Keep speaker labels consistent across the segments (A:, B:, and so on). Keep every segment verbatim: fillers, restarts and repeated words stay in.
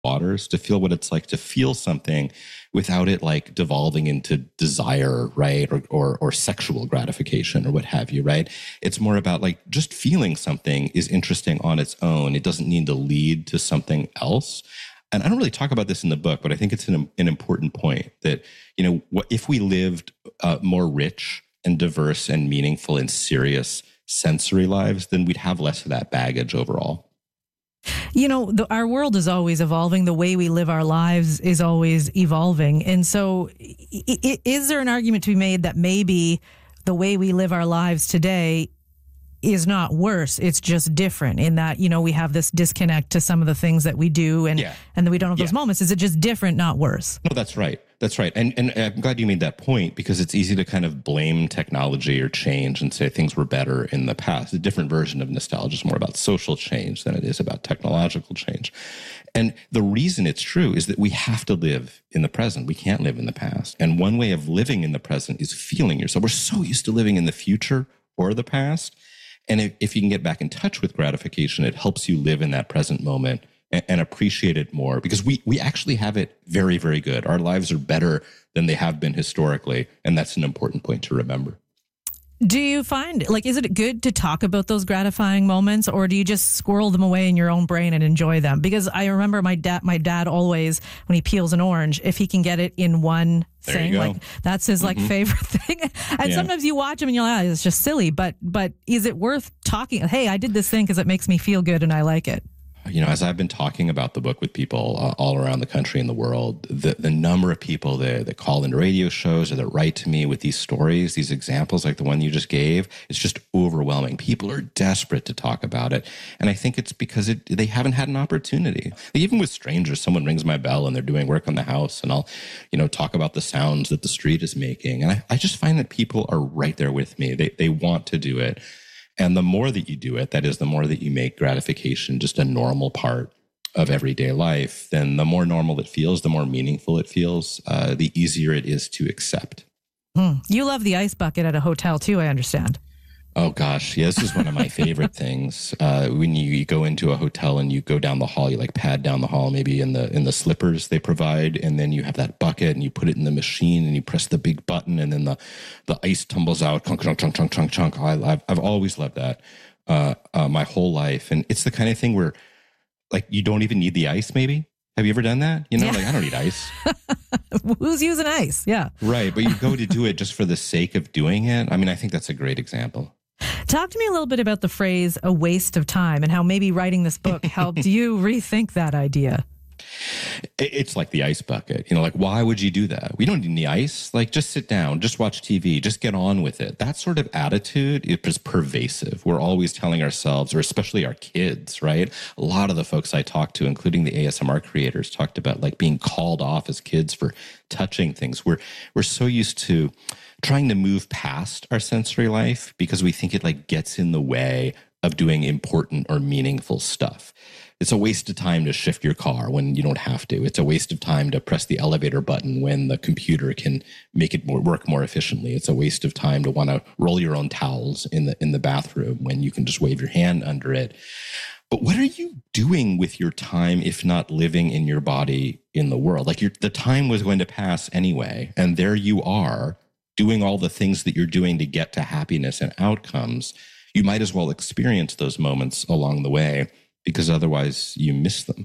A: waters, to feel what it's like to feel something without it like devolving into desire, right? Or, or, or sexual gratification or what have you, right? It's more about like just feeling something is interesting on its own. It doesn't need to lead to something else. And I don't really talk about this in the book, but I think it's an, an important point that, you know, what if we lived uh, more rich and diverse and meaningful and serious sensory lives, then we'd have less of that baggage overall.
B: You know, the, our world is always evolving. The way we live our lives is always evolving. And so I- I- is there an argument to be made that maybe the way we live our lives today is not worse? It's just different in that, you know, we have this disconnect to some of the things that we do and,
A: yeah.
B: and then we don't have
A: yeah.
B: those moments. Is it just different, not worse?
A: No, that's right. That's right. And and I'm glad you made that point, because it's easy to kind of blame technology or change and say things were better in the past. A different version of nostalgia is more about social change than it is about technological change. And the reason it's true is that we have to live in the present. We can't live in the past. And one way of living in the present is feeling yourself. We're so used to living in the future or the past. And if, if you can get back in touch with gratification, it helps you live in that present moment and, and appreciate it more, because we we actually have it very, very good. Our lives are better than they have been historically. And that's an important point to remember.
B: Do you find, like, is it good to talk about those gratifying moments, or do you just squirrel them away in your own brain and enjoy them? Because I remember my dad, my dad always, when he peels an orange, if he can get it in one
A: there
B: thing, like that's his like mm-hmm. favorite thing. And yeah. sometimes you watch him and you're like, oh, it's just silly, but, but is it worth talking? Hey, I did this thing because it makes me feel good and I like it.
A: You know, as I've been talking about the book with people uh, all around the country and the world, the, the number of people that, that call into radio shows or that write to me with these stories, these examples like the one you just gave, it's just overwhelming. People are desperate to talk about it. And I think it's because it, they haven't had an opportunity. Even with strangers, someone rings my bell and they're doing work on the house, and I'll, you know, talk about the sounds that the street is making. And I, I just find that people are right there with me. They, they want to do it. And the more that you do it, that is, the more that you make gratification just a normal part of everyday life, then the more normal it feels, the more meaningful it feels, uh, the easier it is to accept.
B: Hmm. You love the ice bucket at a hotel too, I understand.
A: Oh gosh, yeah, this is one of my favorite things. Uh, when you, you go into a hotel and you go down the hall, you like pad down the hall, maybe in the in the slippers they provide, and then you have that bucket and you put it in the machine and you press the big button and then the, the ice tumbles out, chunk, chunk, chunk, chunk, chunk, chunk. I, I've I've always loved that uh, uh, my whole life, and it's the kind of thing where like you don't even need the ice. Maybe have you ever done that? You know, yeah. like I don't need ice.
B: Who's using ice? Yeah,
A: right. But you go to do it just for the sake of doing it. I mean, I think that's a great example.
B: Talk to me a little bit about the phrase "a waste of time" and how maybe writing this book helped you rethink that idea.
A: It's like the ice bucket. You know, like, why would you do that? We don't need any ice. Like, just sit down, just watch T V, just get on with it. That sort of attitude is pervasive. We're always telling ourselves, or especially our kids, right? A lot of the folks I talked to, including the A S M R creators, talked about like being called off as kids for touching things. We're, we're so used to trying to move past our sensory life because we think it like gets in the way of doing important or meaningful stuff. It's a waste of time to shift your car when you don't have to. It's a waste of time to press the elevator button when the computer can make it more, work more efficiently. It's a waste of time to want to roll your own towels in the in the bathroom when you can just wave your hand under it. But what are you doing with your time if not living in your body in the world? Like your, the time was going to pass anyway, and there you are doing all the things that you're doing to get to happiness and outcomes. You might as well experience those moments along the way, because otherwise you miss them.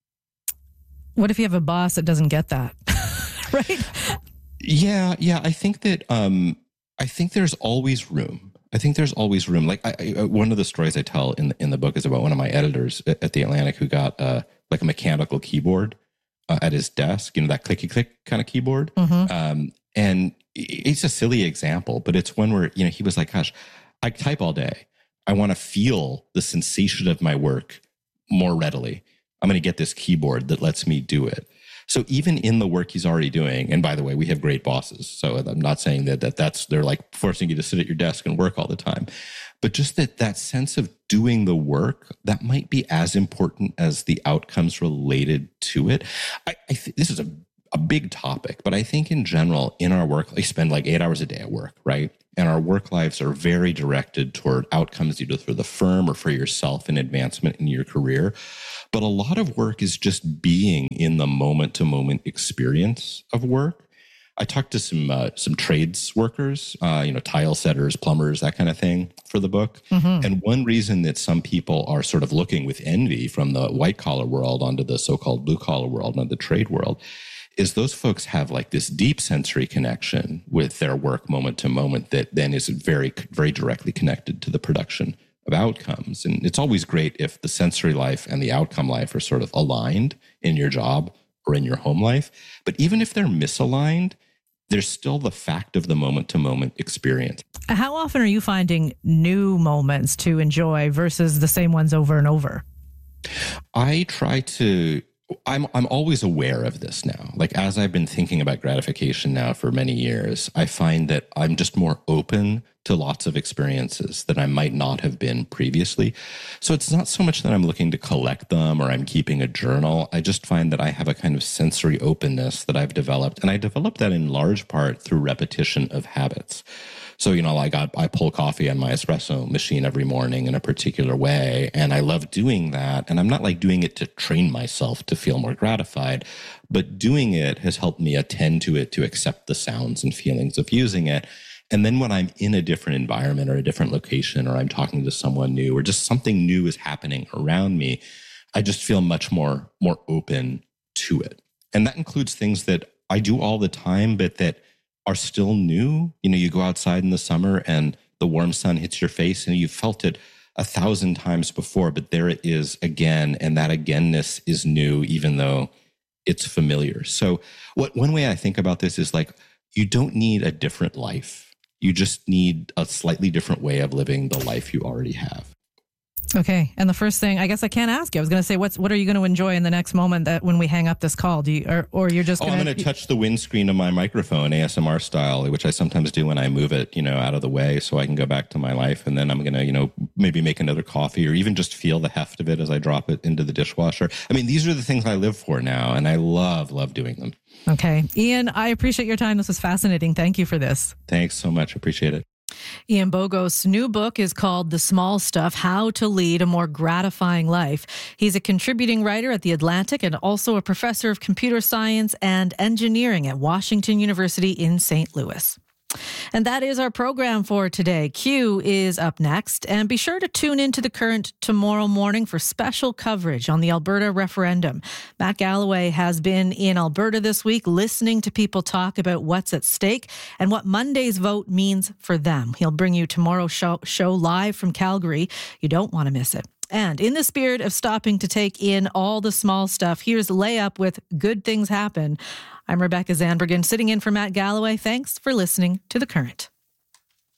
B: What if you have a boss that doesn't get that? Right?
A: Yeah, yeah. I think that um, I think there's always room. I think there's always room. Like I, I, one of the stories I tell in the, in the book is about one of my editors at, at the Atlantic who got uh, like a mechanical keyboard uh, at his desk. You know, that clicky click kind of keyboard. Mm-hmm. Um, and it's a silly example, but it's one where, you know, he was like, gosh, I type all day. I want to feel the sensation of my work more readily. I'm going to get this keyboard that lets me do it. So even in the work he's already doing, and by the way, we have great bosses. So I'm not saying that, that that's, they're like forcing you to sit at your desk and work all the time, but just that, that sense of doing the work, that might be as important as the outcomes related to it. I, I th- this is a a big topic, but I think in general, in our work, I spend like eight hours a day at work, right? And our work lives are very directed toward outcomes either for the firm or for yourself and advancement in your career. But a lot of work is just being in the moment-to-moment experience of work. I talked to some uh, some trades workers, uh, you know, tile setters, plumbers, that kind of thing for the book. Mm-hmm. And one reason that some people are sort of looking with envy from the white-collar world onto the so-called blue-collar world, onto the trade world, is those folks have like this deep sensory connection with their work moment to moment that then is very, very directly connected to the production of outcomes. And it's always great if the sensory life and the outcome life are sort of aligned in your job or in your home life. But even if they're misaligned, there's still the fact of the moment-to-moment experience.
B: How often are you finding new moments to enjoy versus the same ones over and over?
A: I try to, I'm I'm always aware of this now. Like as I've been thinking about gratification now for many years, I find that I'm just more open to lots of experiences that I might not have been previously. So it's not so much that I'm looking to collect them or I'm keeping a journal. I just find that I have a kind of sensory openness that I've developed. And I developed that in large part through repetition of habits. So, you know, like I, I pull coffee on my espresso machine every morning in a particular way. And I love doing that. And I'm not like doing it to train myself to feel more gratified, but doing it has helped me attend to it, to accept the sounds and feelings of using it. And then when I'm in a different environment or a different location, or I'm talking to someone new, or just something new is happening around me, I just feel much more, more open to it. And that includes things that I do all the time, but that are still new. You know, you go outside in the summer and the warm sun hits your face and you've felt it a thousand times before, but there it is again. And that againness is new, even though it's familiar. So what one way I think about this is like, you don't need a different life. You just need a slightly different way of living the life you already have.
B: Okay. And the first thing, I guess I can't ask you. I was going to say, what's what are you going to enjoy in the next moment that when we hang up this call? Do you, or, or you're just
A: oh,
B: going to...
A: I'm going to touch the windscreen of my microphone, A S M R style, which I sometimes do when I move it, you know, out of the way so I can go back to my life. And then I'm going to, you know, maybe make another coffee or even just feel the heft of it as I drop it into the dishwasher. I mean, these are the things I live for now, and I love, love doing them.
B: Okay. Ian, I appreciate your time. This was fascinating. Thank you for this.
A: Thanks so much. Appreciate it.
B: Ian Bogost' new book is called The Small Stuff, How to Lead a More Gratifying Life. He's a contributing writer at The Atlantic and also a professor of computer science and engineering at Washington University in Saint Louis. And that is our program for today. Q is up next, and be sure to tune into The Current tomorrow morning for special coverage on the Alberta referendum. Matt Galloway has been in Alberta this week listening to people talk about what's at stake and what Monday's vote means for them. He'll bring you tomorrow's show, show live from Calgary. You don't want to miss it. And in the spirit of stopping to take in all the small stuff, here's Layup with Good Things Happen. I'm Rebecca Zandbergen, sitting in for Matt Galloway. Thanks for listening to The Current.